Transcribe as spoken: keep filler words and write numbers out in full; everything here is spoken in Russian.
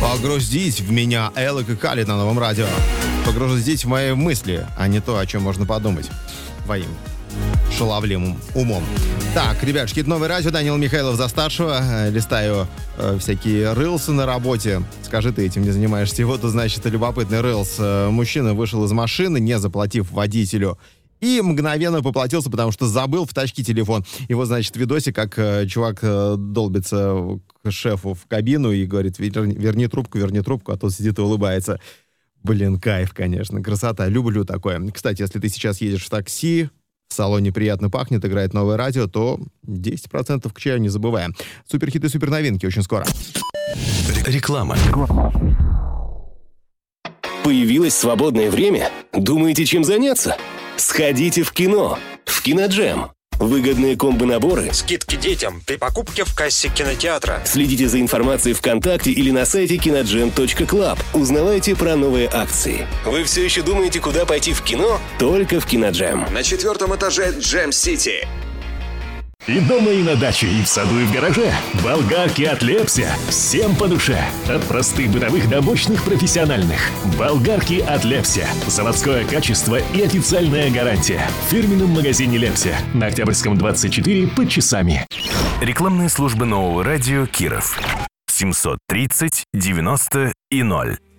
Погрузить в меня Элок и Калит на новом радио. Погрузить в мои мысли, а не то, о чем можно подумать твоим шаловливым умом. Так, ребятушки, это новое радио. Данил Михайлов за старшего. Листаю э, всякие рилсы на работе. Скажи, ты этим не занимаешься. И вот, значит, любопытный рилс. Мужчина вышел из машины, не заплатив водителю, и мгновенно поплатился, потому что забыл в тачке телефон. И вот, значит, в видосе, как э, чувак э, долбится к шефу в кабину и говорит: верни, верни трубку, верни трубку, а тот сидит и улыбается. Блин, кайф, конечно, красота. Люблю такое. Кстати, если ты сейчас едешь в такси, в салоне приятно пахнет, играет новое радио, то десять процентов к чаю не забываем. Суперхиты, суперновинки очень скоро. Реклама. Появилось свободное время? Думаете, чем заняться? Сходите в кино. В Киноджем. Выгодные комбо-наборы. Скидки детям при покупке в кассе кинотеатра. Следите за информацией ВКонтакте или на сайте киноджем точка клаб. Узнавайте про новые акции. Вы все еще думаете, куда пойти в кино? Только в Киноджем. На четвертом этаже Джем-Сити. И дома, и на даче, и в саду, и в гараже. Болгарки от Лепся. Всем по душе. От простых бытовых до мощных профессиональных. Болгарки от Лепся. Заводское качество и официальная гарантия. В фирменном магазине Лепся. На Октябрьском двадцать четыре под Часами. Рекламные службы нового радио Киров. семьсот тридцать девяносто и ноль.